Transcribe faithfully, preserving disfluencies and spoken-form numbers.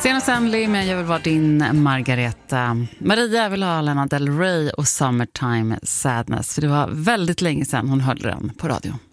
Sen och Sandley, men jag vill vara din Margareta. Maria vill ha Lana Del Rey och Summertime Sadness. För det var väldigt länge sedan hon hörde den på radio.